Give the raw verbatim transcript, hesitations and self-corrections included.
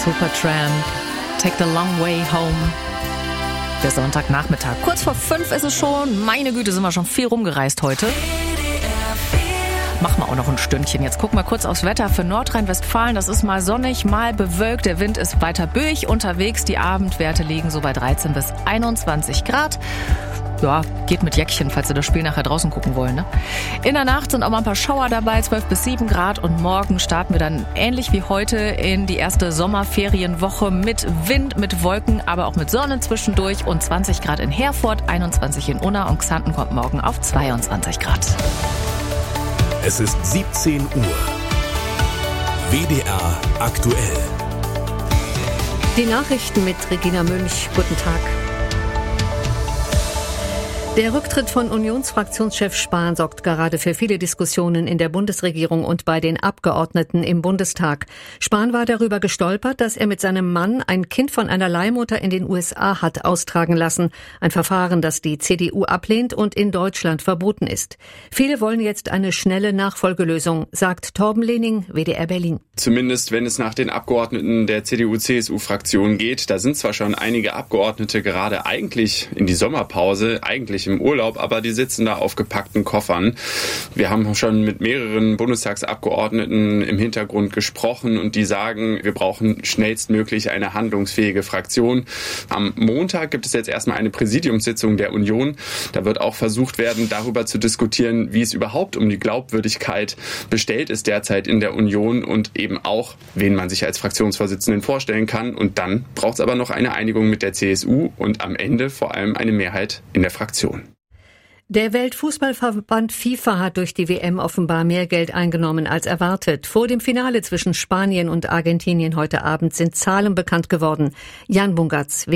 Supertramp, Take the Long Way Home. Der Sonntagnachmittag. Kurz vor fünf ist es schon. Meine Güte, sind wir schon viel rumgereist heute. Machen wir auch noch ein Stündchen. Jetzt gucken wir kurz aufs Wetter für Nordrhein-Westfalen. Das ist mal sonnig, mal bewölkt. Der Wind ist weiter böig unterwegs. Die Abendwerte liegen so bei dreizehn bis einundzwanzig Grad. Ja, geht mit Jäckchen, falls Sie das Spiel nachher draußen gucken wollen. Ne? In der Nacht sind auch mal ein paar Schauer dabei, zwölf bis sieben Grad. Und morgen starten wir dann ähnlich wie heute in die erste Sommerferienwoche mit Wind, mit Wolken, aber auch mit Sonne zwischendurch. Und zwanzig Grad in Herford, einundzwanzig in Unna und Xanten kommt morgen auf zweiundzwanzig Grad. Es ist siebzehn Uhr. W D R aktuell. Die Nachrichten mit Regina Münch. Guten Tag. Der Rücktritt von Unionsfraktionschef Spahn sorgt gerade für viele Diskussionen in der Bundesregierung und bei den Abgeordneten im Bundestag. Spahn war darüber gestolpert, dass er mit seinem Mann ein Kind von einer Leihmutter in den U S A hat austragen lassen. Ein Verfahren, das die C D U ablehnt und in Deutschland verboten ist. Viele wollen jetzt eine schnelle Nachfolgelösung, sagt Torben Lehning, W D R Berlin. Zumindest wenn es nach den Abgeordneten der C D U-C S U-Fraktion geht. Da sind zwar schon einige Abgeordnete gerade eigentlich in die Sommerpause, eigentlich im Urlaub, aber die sitzen da auf gepackten Koffern. Wir haben schon mit mehreren Bundestagsabgeordneten im Hintergrund gesprochen und die sagen, wir brauchen schnellstmöglich eine handlungsfähige Fraktion. Am Montag gibt es jetzt erstmal eine Präsidiumssitzung der Union. Da wird auch versucht werden, darüber zu diskutieren, wie es überhaupt um die Glaubwürdigkeit bestellt ist derzeit in der Union und eben auch, wen man sich als Fraktionsvorsitzenden vorstellen kann. Und dann braucht es aber noch eine Einigung mit der C S U und am Ende vor allem eine Mehrheit in der Fraktion. Der Weltfußballverband FIFA hat durch die W M offenbar mehr Geld eingenommen als erwartet. Vor dem Finale zwischen Spanien und Argentinien heute Abend sind Zahlen bekannt geworden. Jan Bungatz,